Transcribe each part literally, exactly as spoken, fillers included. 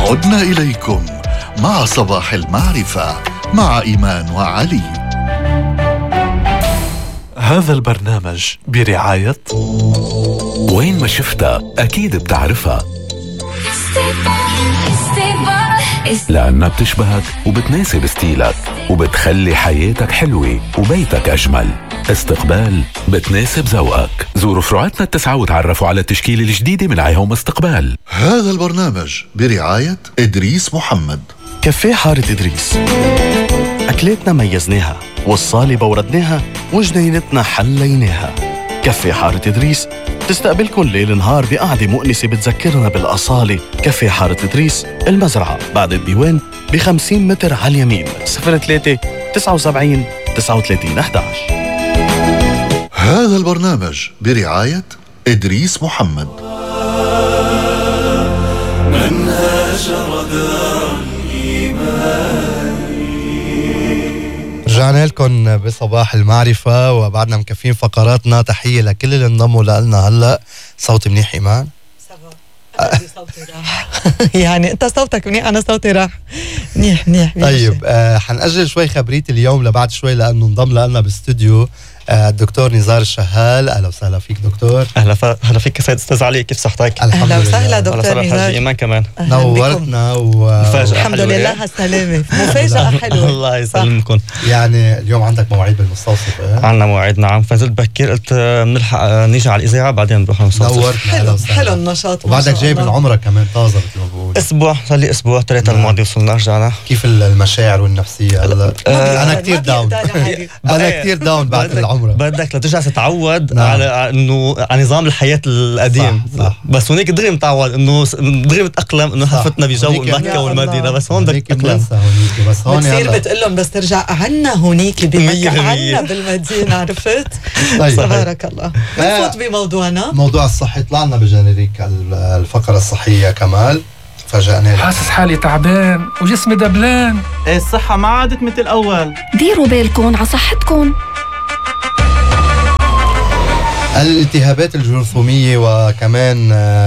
عدنا إليكم مع صباح المعرفة مع إيمان وعلي. هذا البرنامج برعاية وين ما شفتها أكيد بتعرفها، لأنها بتشبهك وبتناسب ستيلك وبتخلي حياتك حلوة وبيتك أجمل. استقبال بتناسب ذوقك. زوروا فروعاتنا التسعة وتعرفوا على التشكيلة الجديدة من عيهوم استقبال. هذا البرنامج برعاية إدريس محمد. كافيه حارة إدريس، أكلاتنا ميزناها والصالة بوردناها وجنينتنا حليناها. كافيه حارة إدريس تستقبلكن ليل نهار بقعدة مؤنسة بتذكرنا بالأصالة. كافيه حارة إدريس، المزرعة بعد الديوان بخمسين متر على اليمين. صفر ثلاثة تسعة وسبعين تسعة وثلاثين أحد عشر. هذا البرنامج برعاية إدريس محمد. من هاجر دار الإيمان. رجعنا لكم بصباح المعرفة وبعدنا مكفين فقراتنا. تحية لكل اللي انضموا لنا هلأ. صوت منيح إيمان؟ أنا صوتي راح. يعني أنت صوتك منيح، أنا صوتي راح. منيح منيح. طيب آه حنأجل شوي خبرية اليوم لبعد شوي لأنه انضم لنا باستوديو آه الدكتور نزار الشهال. أهلا وسهلا فيك دكتور. أهلا ف... أهلا فيك سيد أستاذ علي، كيف صحتك؟ أهلا وسهلا دكتور نزار. إيمان كمان نورتنا و... مفاجأة الحمد لله على السلامة. مفاجأة حلوة. الله يسلمكم. يعني اليوم عندك مواعيد بالمستوصف؟ اه؟ عنا مواعيد نعم. فنزلت بكير قلت بنلحق نيجي على الإذاعة بعدين نروح على المستوصف. نورتنا. حلو حلو النشاط. وبعدك جاي من العمرة كمان طازة مثل ما بقول. أسبوع صار لي أسبوع ثلاثة الماضي وصلنا رجعنا. كيف المشاعر والنفسية هلا؟ آه أنا كتير داون. أنا كتير داون بعد العمرة. بدك لترجع تتعود نعم. على انه على نظام الحياه القديم. صح صح. بس هونيك دغري متعود انه دغري متاقلم انه حفتنا بجو مكه والمدينه. بس هون بدك تتاقلم. بس هون بتصير بتقول لهم بس ترجع عنا هونيك بمكه عنا بالمدينه. عرفت؟ طيب تبارك الله. نفوت بموضوعنا. موضوع الصحي. طلعنا بجنريك الفقره الصحيه كمال. فاجأني حاسس حالي تعبان وجسمي دبلان. ايه الصحه ما عادت مثل الاول. ديروا بالكم على صحتكم. الالتهابات الجرثومية وكمان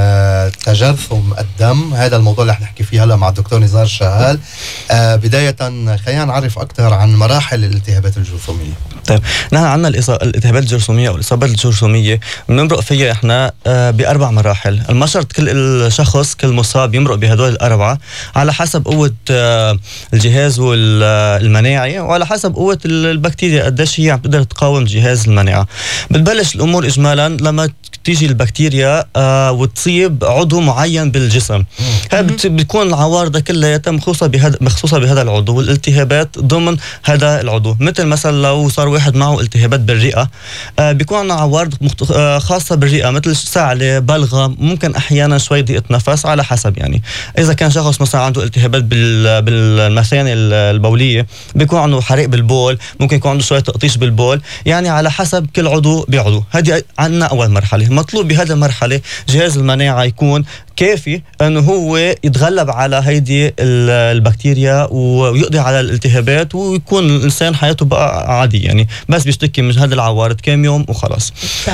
تجرثم الدم، هذا الموضوع اللي رح نحكي فيه هلا مع الدكتور نزار الشهال. بداية خلينا نعرف أكثر عن مراحل الالتهابات الجرثومية. طيب نحن عندنا الالتهابات الجرثومية أو الإصابات الجرثومية بنمرق فيها إحنا بأربع مراحل. المشرط كل شخص كل مصاب يمرق بهدول الأربعة على حسب قوة الجهاز المناعي وعلى حسب قوة البكتيريا قديش هي عم تقدر تقاوم جهاز المناعة. بتبلش الأمور إجمالا لما تيجي البكتيريا آه وتصيب عضو معين بالجسم. هذا بتكون العوارض كلها مخصوصة بهذا مخصوصة بهذا العضو والالتهابات ضمن هذا العضو. مثل مثلا لو صار واحد معه التهابات بالرئة آه بيكون عندنا عوارض مخت... آه خاصة بالرئة مثل سعلة، بلغم، ممكن أحيانا شوي ضيقة نفس على حسب. يعني إذا كان شخص مثلا عنده التهابات بال... بالمثانة البولية بيكون عنده حريق بالبول، ممكن يكون عنده شوية تقطيش بالبول. يعني على حسب كل عضو بعضو. هذه عندنا أول مرحلة. مطلوب بهذه المرحلة جهاز المناعة يكون كافي أنه هو يتغلب على هيدي البكتيريا ويقضي على الالتهابات ويكون الإنسان حياته بقى عادي. يعني بس بيشتكي من هذا العوارض كم يوم وخلاص.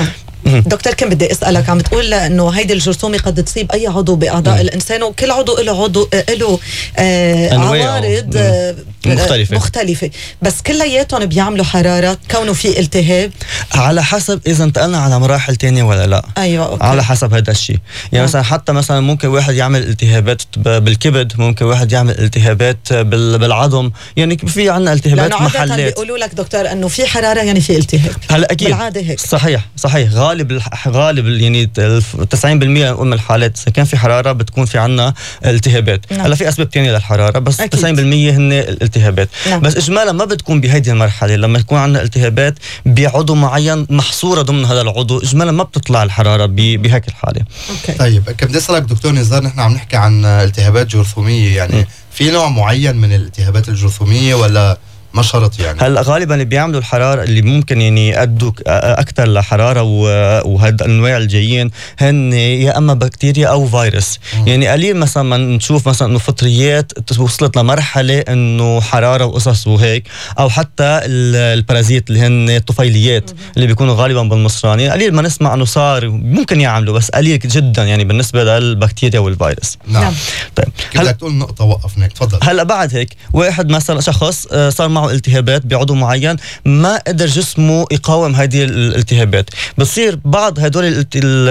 دكتور كم بدي أسألك، عم بتقول إنه هيدي الجرثومة قد تصيب أي عضو بأعضاء الإنسان وكل عضو له عضو له آه عوارض آه مختلفة مختلفة بس كلياتهم بيعملوا حرارة كونه في التهاب على حسب إذا انتقلنا على مراحل تانية ولا لا. أيوة أوكي. على حسب هذا الشيء. يعني مثلا حتى مثلا ممكن واحد يعمل التهابات بالكبد، ممكن واحد يعمل التهابات بالعظم. يعني في عنا التهابات محلات. لأنه عادة بيقولوا لك دكتور إنه في حرارة يعني في التهاب. هلا أكيد بالعادة هيك. صحيح صحيح. غالب غالب يعني تسعين بالمئة من الحالات إذا كان في حرارة بتكون في عنا التهابات. نعم. هلا في أسباب تانية للحرارة بس أكيد. تسعين بالمئة هن الالتهابات. نعم. بس إجمالا ما بتكون بهيدي المرحلة. لما تكون عنا التهابات بعضو معين محصورة ضمن هذا العضو إجمالا ما بتطلع الحرارة بهيك الحالة. أوكي. طيب كم بدي أسألك دكتور نزار، نحن عم نحكي عن التهابات جرثومية، يعني م. في نوع معين من الالتهابات الجرثومية ولا ما شرط يعني. هلا غالبا اللي بيعملوا الحراره اللي ممكن يعني يأدوا اكثر لحراره وهذا الانواع الجايين هن يا اما بكتيريا او فيروس. مم. يعني قليل مثلا ما نشوف مثلا انه فطريات وصلت لمرحله انه حراره وقصص وهيك، او حتى البارازيت اللي هن الطفيليات اللي بيكونوا غالبا بالمصراني، قليل ما نسمع انه صار، ممكن يعملوا بس قليل جدا يعني بالنسبه للبكتيريا والفيروس. نعم. طيب بدك تقول نقطه وقفناك، تفضل. هلا بعد هيك واحد مثلا شخص صار معه التهابات بعضو معين، ما قدر جسمه يقاوم هذه الالتهابات، بصير بعض هدول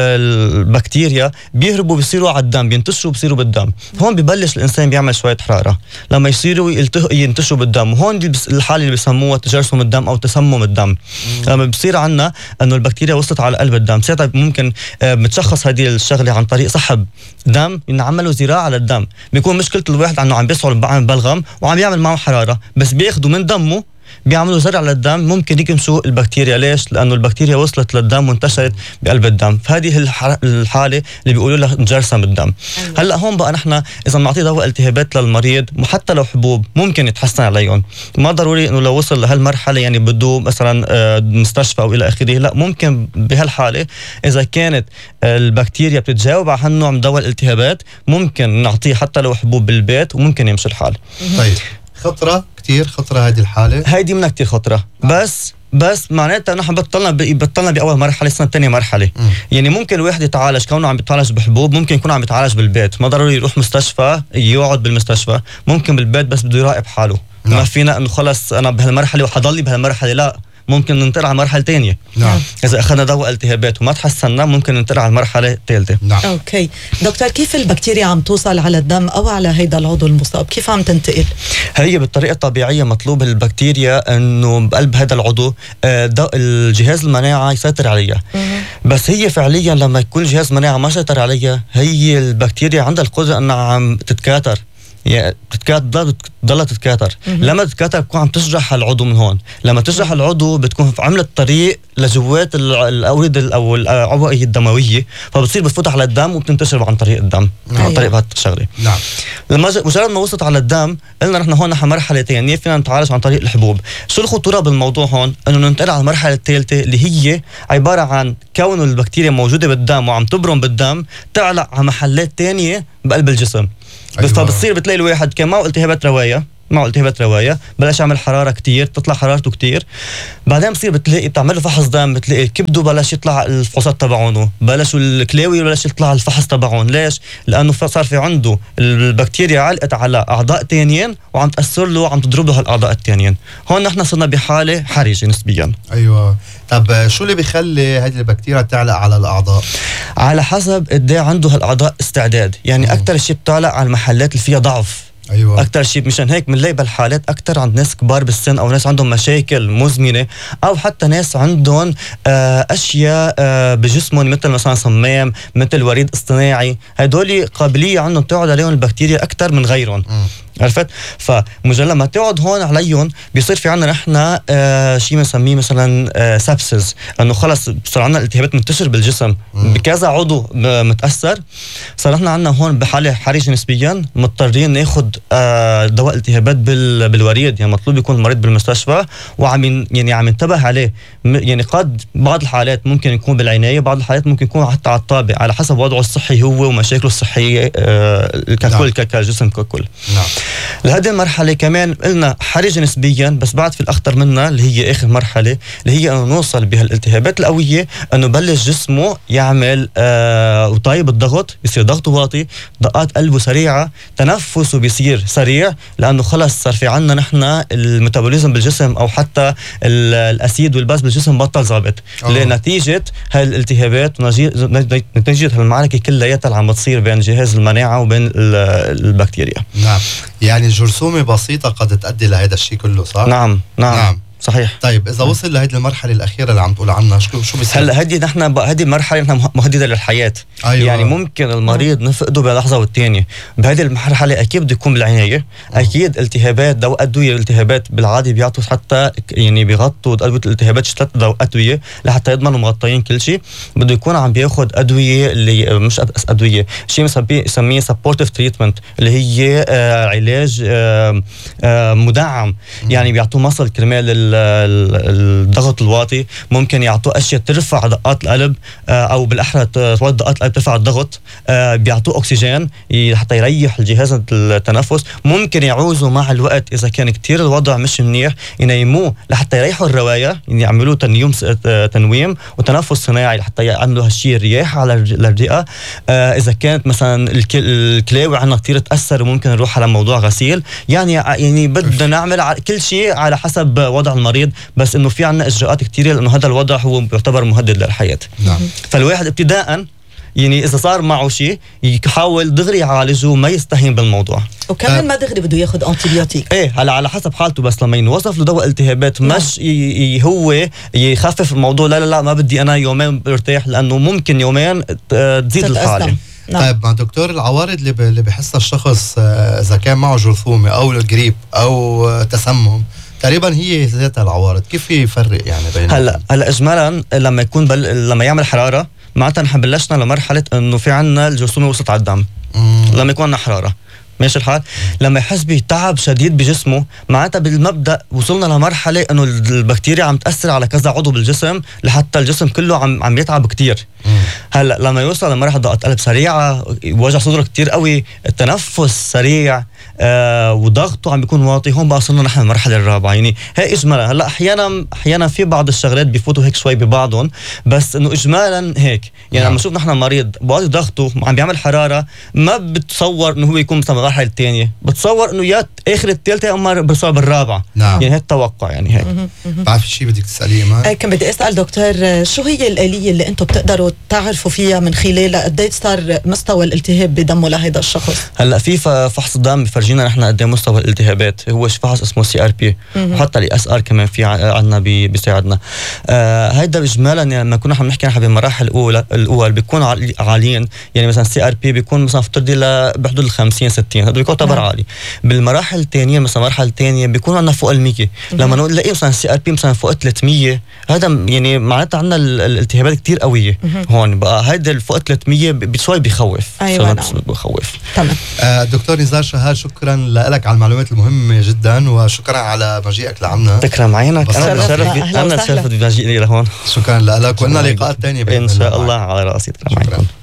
البكتيريا بيهربوا بيصيروا على الدم، بينتشروا بيصيروا بالدم. هون ببلش الانسان بيعمل شويه حراره لما يصيروا ينتشروا بالدم، وهون الحاله اللي بيسموها تجرثم الدم او تسمم الدم. مم. لما بصير عنا انه البكتيريا وصلت على قلب الدم، ساعتها ممكن بتشخص هذه الشغله عن طريق سحب دم، ينعملوا زراعه للدم. بيكون مشكله الواحد انه عم بيسعل بعمل بلغم وعم يعمل معه حراره، بس بياخذوا من دمه بيعملوا زرع للدم، ممكن يكمشوا البكتيريا. ليش؟ لانه البكتيريا وصلت للدم وانتشرت بقلب الدم، فهذه الحاله اللي بيقولوا لها جرثم الدم. أيوة. هلا هون بقى نحن اذا بنعطي دواء التهابات للمريض وحتى لو حبوب ممكن يتحسن عليهم، ما ضروري انه لو وصل لهالمرحله يعني بده مثلا مستشفى او الى اخره، لا، ممكن بهالحاله اذا كانت البكتيريا بتتجاوب على هالنوع من دواء الالتهابات ممكن نعطيه حتى لو حبوب بالبيت وممكن يمشي الحال. طيب خطره كتير خطره هذه الحاله، هيدي منها كتير خطره. آه. بس بس معناتها نحن بطلنا بطلنا باول مرحله، السنه الثانيه مرحله. م. يعني ممكن الواحد يتعالج كونه عم يتعالج بحبوب، ممكن يكون عم يتعالج بالبيت، ما ضروري يروح مستشفى يقعد بالمستشفى، ممكن بالبيت بس بده يراقب حاله. نعم. ما فينا انه خلص انا بهالمرحله وحضلي بهالمرحله، لا، ممكن ننتقل على مرحله ثانيه. نعم. اذا اخذنا دواء التهابات وما تحسنا ممكن ننتقل على المرحله الثالثه. نعم. اوكي دكتور، كيف البكتيريا عم توصل على الدم او على هيدا العضو المصاب؟ كيف عم تنتقل؟ هي بالطريقه الطبيعيه مطلوب البكتيريا انه بقلب هذا العضو الجهاز المناعه يسيطر عليها. بس هي فعليا لما يكون جهاز المناعه ما سيطر عليها، هي البكتيريا عندها القدره انها عم تتكاثر، يعني بتتكاثر ضلها تتكاثر. لما تتكاثر بتكون عم تجرح العضو من هون، لما تجرح العضو بتكون عملت طريق لجوات الاورده او الاوعيه الدمويه، فبتصير بتفوت على الدم وبتنتشر عن طريق الدم. نعم. عن طريق هذه الشغله. نعم. لما مجرد ما وصلت على الدم قلنا نحن هون نحن مرحله ثانيه فينا نتعالج عن طريق الحبوب. شو الخطوره بالموضوع هون؟ انه ننتقل على المرحله الثالثه اللي هي عباره عن كون البكتيريا موجوده بالدم وعم تبرم بالدم تعلق على محلات ثانيه بقلب الجسم. بس أيوة. فبتصير بتلاقي الواحد كان معه التهابات روايه معه التهابات روايه بلاش يعمل حراره كتير، تطلع حرارته كتير، بعدين بصير بتلاقي بتعمل له فحص دم، بتلاقي كبده بلاش يطلع الفحوصات تبعونه، بلشوا الكلاوي بلاش يطلع الفحص تبعهم. ليش؟ لانه صار في عنده البكتيريا علقت على اعضاء تانيين وعم تاثر له وعم تضرب له هالاعضاء التانيين. هون نحن صرنا بحاله حرجه نسبيا. ايوه. طب شو اللي بيخلي هذه البكتيريا تعلق على الاعضاء؟ على حسب قد ايه عنده هالاعضاء استعداد، يعني اكثر شيء بتعلق على المحلات اللي فيها ضعف. أيوة. أكتر شيء، مشان هيك بنلاقي بالحالات أكتر عند ناس كبار بالسن أو ناس عندهم مشاكل مزمنة، أو حتى ناس عندهم آه أشياء آه بجسمهم مثل مثلا صمام، مثل وريد اصطناعي، هدول قابلية عندهم تقعد عليهم البكتيريا أكتر من غيرهم. عرفت؟ فمجرد لما تقعد هون عليهم بيصير في عنا نحن آه شيء بنسميه مثلا آه سابسز، انه خلص صار عنا التهابات منتشر بالجسم مم. بكذا عضو متاثر، صار نحن عنا هون بحاله حرجه نسبيا مضطرين ناخذ آه دواء التهابات بالوريد. يعني مطلوب يكون المريض بالمستشفى وعم يعني عم ينتبه عليه. يعني قد بعض الحالات ممكن يكون بالعنايه، بعض الحالات ممكن يكون حتى على الطابق على حسب وضعه الصحي هو ومشاكله الصحيه آه ككل كجسم ككل. نعم. لهذه المرحلة كمان قلنا حرجة نسبيا، بس بعد في الأخطر منها اللي هي آخر مرحلة اللي هي أنه نوصل بها الالتهابات القوية أنه بلش جسمه يعمل آه وطيب الضغط، يصير ضغطه واطي، دقات قلبه سريعة، تنفسه بيصير سريع، لأنه خلص صار في عنا نحن الميتابوليزم بالجسم أو حتى الأسيد والباز بالجسم بطل ضابط لنتيجة هالالتهابات ونتيجة هالمعركة كلياتها اللي عم بتصير بين جهاز المناعة وبين البكتيريا. نعم. يعني جرثومة بسيطة قد تؤدي لهذا الشيء كله، صح؟ نعم نعم, نعم. صحيح. طيب اذا وصل لهذه المرحله الاخيره اللي عم تقول عنها شو شو بيصير؟ هلا هدي نحن هذه المرحله نحن مهدده للحياه. أيوة. يعني ممكن المريض نفقده بلحظه والثانيه. بهذه المرحله اكيد بده يكون بالعنايه. اكيد التهابات دواء ادويه الالتهابات بالعاده بيعطوا حتى يعني بيغطوا ادويه الالتهابات ثلاث دواء ادويه لحتى يضمنوا مغطيين كل شيء. بده يكون عم بياخذ ادويه اللي مش ادويه شيء بنسميه سبورتيف تريتمنت اللي هي آه علاج آه آه مدعم. يعني بيعطوه مصل كرمال الضغط الواطي. ممكن يعطوه اشياء ترفع دقات القلب آه او بالاحرى تولد دقات القلب ترفع الضغط. آه بيعطوه اكسجين حتى يريح الجهاز التنفس. ممكن يعوزوا مع الوقت اذا كان كتير الوضع مش منيح ينيموه لحتى يريحوا الروايه. يعني يعملوا تنييم تنويم وتنفس صناعي لحتى يعملوا هالشيء الرياح على الرئه. آه اذا كانت مثلا الكلاوي عندنا كتير تاثر وممكن نروح على موضوع غسيل. يعني يعني بدنا نعمل كل شيء على حسب وضع المريض بس انه في عندنا اجراءات كثيره لانه هذا الوضع هو يعتبر مهدد للحياه. نعم. فالواحد ابتداء يعني اذا صار معه شيء يحاول دغري يعالجه ما يستهين بالموضوع. وكمان ما دغري بده ياخذ انتيبيوتيك. ايه هلا على حسب حالته بس لما ينوصف له دواء التهابات مش ي... هو يخفف الموضوع. لا لا لا ما بدي انا يومين برتاح لانه ممكن يومين تزيد الحاله. نعم. طيب مع دكتور العوارض اللي ب... اللي بحسها الشخص اذا كان معه جرثومه او الجريب او تسمم تقريبا هي ذاتها العوارض كيف يفرق يعني بين هلا هلا اجمالا لما يكون بل... لما يعمل حراره معناتها نحن بلشنا لمرحله انه في عنا الجرثومه وصلت على الدم. مم. لما يكون عندنا حراره ماشي الحال. لما يحس بتعب شديد بجسمه معناتها بالمبدا وصلنا لمرحله انه البكتيريا عم تاثر على كذا عضو بالجسم لحتى الجسم كله عم عم يتعب كتير. هلا لما يوصل لمرحله ضغط قلب سريعه وجع صدره كتير قوي التنفس سريع آه وضغطه عم بيكون واطي هون بقى وصلنا نحن المرحله الرابعه. يعني هي اجمالا هلا احيانا احيانا في بعض الشغلات بيفوتوا هيك شوي ببعضهم بس انه اجمالا هيك. يعني لما نشوف نحن مريض بواطي ضغطه عم بيعمل حراره ما بتصور انه هو يكون مثلا المرحله الثانيه. بتصور انه يا اخر الثالثه او بصور بالرابعه. نعم. يعني هيك التوقع يعني هيك. بعرف شيء بدك تساليه ما؟ كان بدي اسال دكتور شو هي الاليه اللي انتم بتقدروا تعرفوا فيها من خلالها قد ايه صار مستوى الالتهاب بدمه لهيدا الشخص؟ هلا في فحص دم بفرجينا نحن قد ايه مستوى الالتهابات. هو فحص اسمه سي ار بي وحتى الاس ار كمان في عندنا بيساعدنا. آه هيدا اجمالا يعني لما كنا عم نحكي نحن بالمراحل الاولى الاول بيكون عاليين. يعني مثلا سي ار بي بيكون مثلا افترضي بحدود ال خمسين ستين هذا بيكون يعتبر عالي. بالمراحل الثانيه مثلا المرحله الثانيه بيكون عندنا فوق ال مية. لما نلاقي مثلا سي ار بي مثلا فوق ثلاثمية هذا يعني معناتها عندنا الالتهابات كتير قويه. هون بقى هيدا فوق ثلاثمية بشوي بيخوف. ايوه نعم. بيخوف. تمام. آه دكتور نزار شهال شكرا لك على المعلومات المهمه جدا وشكرا على مجيئك لعنا. تكرم عينك. انا تشرفت انا تشرفت بمجيئي لهون. شكرا لك وقلنا لقاءات ثانيه ان شاء الله على راسي. تكرم عينكم.